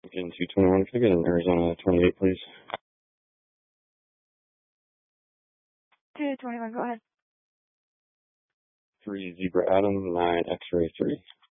Again, 221, can I get an Arizona 28, please? 221, go ahead. 3 Zebra Adam, 9 X-ray 3.